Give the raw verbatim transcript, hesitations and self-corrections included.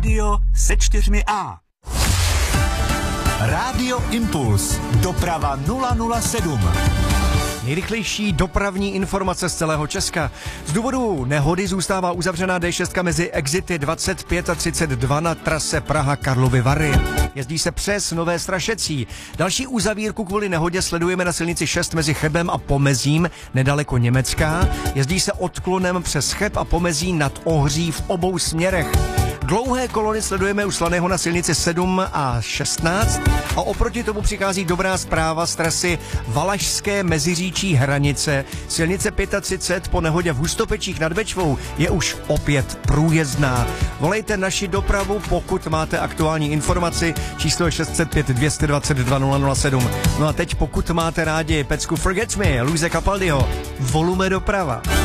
Rádio se čtyřmi A. Rádio Impuls. Doprava nula nula sedm. Nejrychlejší dopravní informace z celého Česka. Z důvodu nehody zůstává uzavřená D šest mezi exity dvacet pět a třicet dva na trase Praha-Karlovy Vary. Jezdí se přes Nové Strašecí. Další uzavírku kvůli nehodě sledujeme na silnici šest mezi Chebem a Pomezím, nedaleko Německa. Jezdí se odklonem přes Cheb a Pomezí nad Ohří v obou směrech. Dlouhé kolony sledujeme u Slaného na silnici sedm a šestnáct a oproti tomu přichází dobrá zpráva z trasy Valašské Meziříčí Hranice. Silnice třicet pět po nehodě v Hustopečích nad Bečvou je už opět průjezdná. Volejte naši dopravu, pokud máte aktuální informaci. Číslo je šest set pět dvě dvacet dva nula nula sedm. No a teď pokud máte rádi pecku Forget Me, Luise Capaldiho, volume doprava.